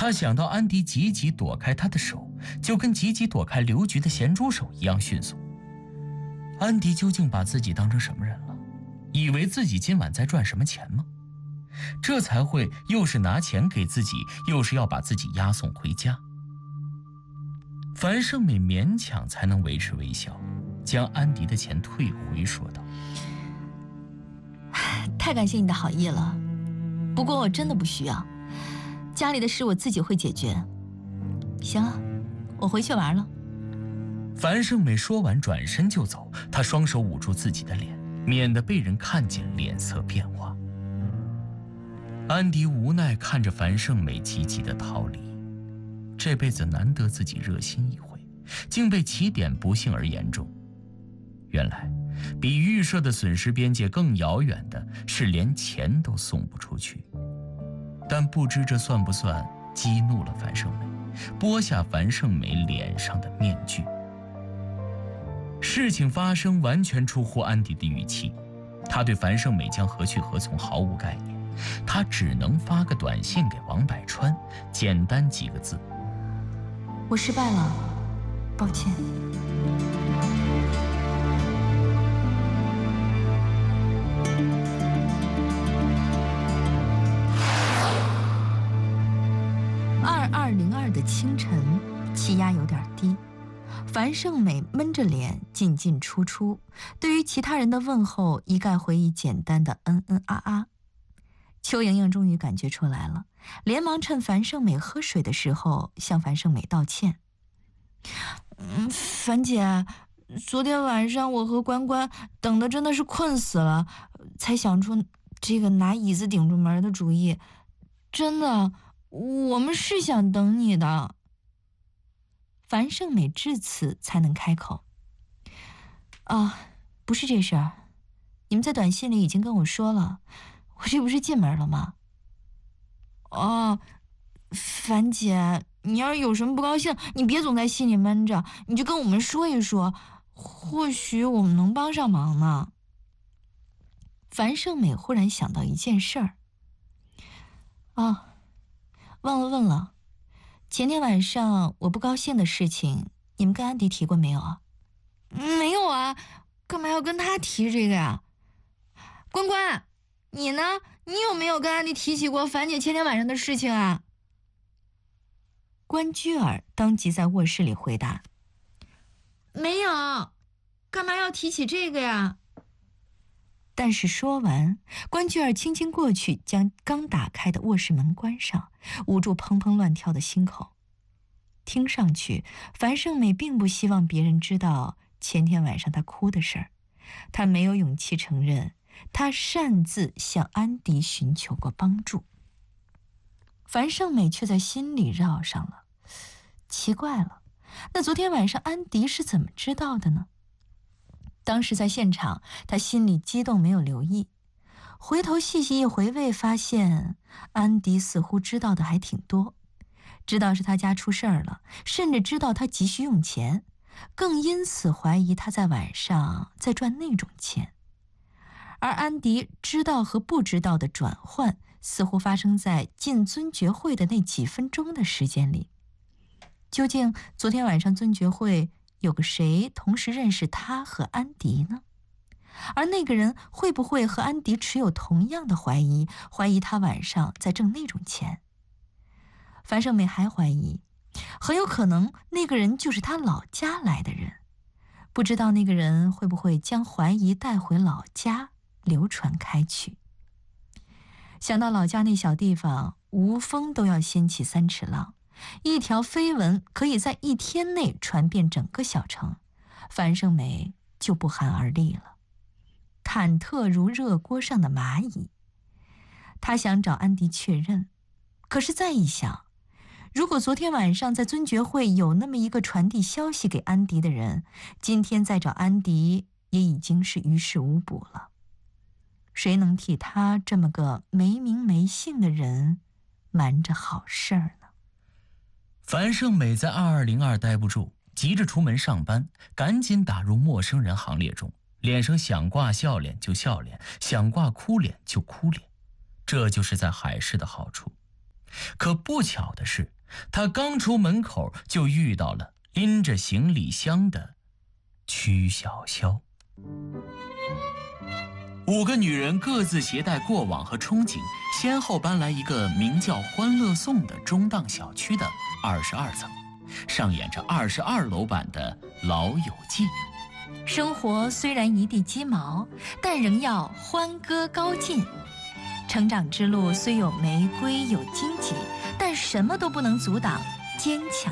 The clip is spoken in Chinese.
他想到安迪急急躲开他的手，就跟急急躲开刘局的咸猪手一样迅速。安迪究竟把自己当成什么人了？以为自己今晚在赚什么钱吗？这才会又是拿钱给自己，又是要把自己押送回家。樊胜美勉强才能维持微笑，将安迪的钱退回，说道： 太感谢你的好意了，不过我真的不需要，家里的事我自己会解决。行了，我回去玩了。 樊胜美说完转身就走，她双手捂住自己的脸，免得被人看见脸色变化。安迪无奈看着樊胜美急急地逃离，这辈子难得自己热心一回，竟被起点不幸而言中。原来比预设的损失边界更遥远的是连钱都送不出去。但不知这算不算激怒了樊胜美，剥下樊胜美脸上的面具。事情发生完全出乎安迪的预期，他对樊胜美将何去何从毫无概念，他只能发个短信给王百川，简单几个字： 我失败了，抱歉。2202的清晨，气压有点低，樊胜美闷着脸进进出出，对于其他人的问候一概回以简单的嗯嗯啊啊。邱莹莹终于感觉出来了，连忙趁樊胜美喝水的时候向樊胜美道歉。樊姐，昨天晚上我和关关等的真的是困死了，才想出这个拿椅子顶住门的主意。真的，我们是想等你的。樊胜美至此才能开口。不是这事儿，你们在短信里已经跟我说了，我这不是进门了吗？樊姐，你要是有什么不高兴，你别总在心里闷着，你就跟我们说一说，或许我们能帮上忙呢。樊胜美忽然想到一件事儿。忘了问了，前天晚上我不高兴的事情，你们跟安迪提过没有啊？没有啊，干嘛要跟他提这个呀？关关，你呢？你有没有跟安迪提起过樊姐前天晚上的事情啊？关雎尔当即在卧室里回答：没有，干嘛要提起这个呀？但是说完，关雎尔轻轻过去，将刚打开的卧室门关上，捂住砰砰乱跳的心口。听上去，樊胜美并不希望别人知道前天晚上她哭的事儿，她没有勇气承认，她擅自向安迪寻求过帮助。樊胜美却在心里绕上了，奇怪了，那昨天晚上安迪是怎么知道的呢？当时在现场，他心里激动，没有留意。回头细细一回味，发现安迪似乎知道的还挺多，知道是他家出事儿了，甚至知道他急需用钱，更因此怀疑他在晚上在赚那种钱。而安迪知道和不知道的转换，似乎发生在进尊爵会的那几分钟的时间里。究竟昨天晚上尊爵会有个谁同时认识他和安迪呢？而那个人会不会和安迪持有同样的怀疑，怀疑他晚上在挣那种钱？樊胜美还怀疑，很有可能那个人就是他老家来的人，不知道那个人会不会将怀疑带回老家流传开去。想到老家那小地方，无风都要掀起3尺浪，一条绯闻可以在1天内传遍整个小城，樊胜美就不寒而栗了，忐忑如热锅上的蚂蚁。他想找安迪确认，可是再一想，如果昨天晚上在尊爵会有那么一个传递消息给安迪的人，今天再找安迪也已经是于事无补了。谁能替他这么个没名没姓的人瞒着好事儿呢？ 樊胜美在2202待不住，急着出门上班，赶紧打入陌生人行列中，脸上想挂笑脸就笑脸，想挂哭脸就哭脸。这就是在海市的好处。 可不巧的是，他刚出门口就遇到了拎着行李箱的曲筱绡。5个女人各自携带过往和憧憬，先后搬来一个名叫欢乐颂的中档小区的22层，上演着22楼版的《老友记》。 生活虽然一地鸡毛，但仍要欢歌高进。成长之路虽有玫瑰有荆棘，但什么都不能阻挡坚强